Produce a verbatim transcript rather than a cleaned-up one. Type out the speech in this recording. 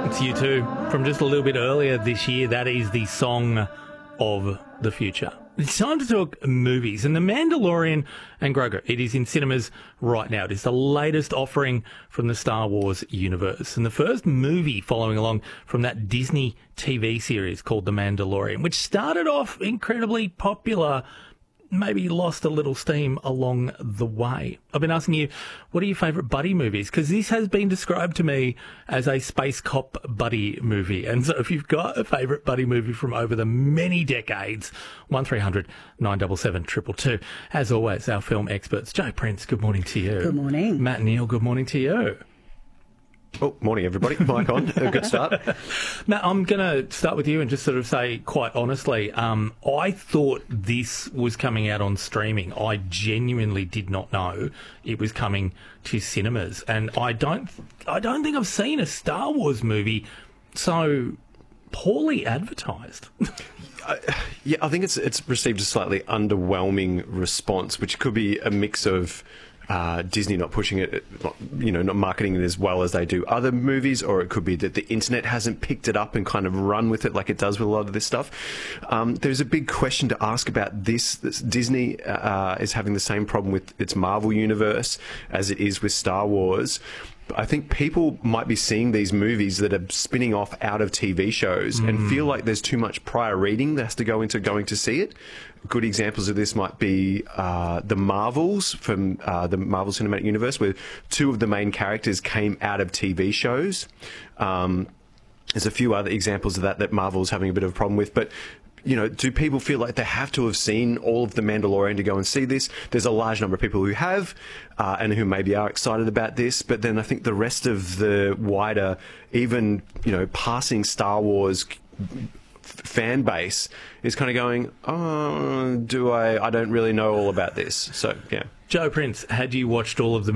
It's U two from just a little bit earlier this year. That is the song of the future. It's time to talk movies, and The Mandalorian and Grogu. It is in cinemas right now. It is the latest offering from the Star Wars universe, and the first movie following along from that Disney T V series called The Mandalorian, which started off incredibly popular, maybe lost a little steam along the way. I've been asking you, what are your favourite buddy movies? Because this has been described to me as a space cop buddy movie. And so if you've got a favourite buddy movie from over the many decades, one three hundred nine seven seven two two two. As always, our film experts. Jo Prince, good morning to you. Good morning. Matt Neal, good morning to you. Oh, morning, everybody. Mic on. A good start. Matt, I'm going to start with you and just sort of say, quite honestly, um, I thought this was coming out on streaming. I genuinely did not know it was coming to cinemas. And I don't, I don't think I've seen a Star Wars movie so poorly advertised. Uh, yeah, I think it's it's received a slightly underwhelming response, which could be a mix of Uh, Disney not pushing it, you know, not marketing it as well as they do other movies, or it could be that the internet hasn't picked it up and kind of run with it like it does with a lot of this stuff. Um, there's a big question to ask about this. this Disney uh, is having the same problem with its Marvel universe as it is with Star Wars. I think people might be seeing these movies that are spinning off out of T V shows mm. and feel like there's too much prior reading that has to go into going to see it. Good examples of this might be uh, the Marvels from uh, the Marvel Cinematic Universe, where two of the main characters came out of T V shows. Um, there's a few other examples of that that Marvel's having a bit of a problem with, but you know, do people feel like they have to have seen all of The Mandalorian to go and see this? There's a large number of people who have uh, and who maybe are excited about this, but then I think the rest of the wider, even, you know, passing Star Wars fan base is kind of going, oh, do I, I don't really know all about this. So, yeah. Jo Prince, had you watched all of the